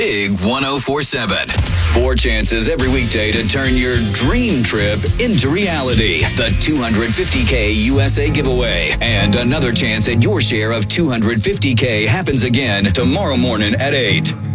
Big 1047. 4 chances every weekday to turn your dream trip into reality. The $250K USA giveaway. And another chance at your share of $250K happens again tomorrow morning at 8.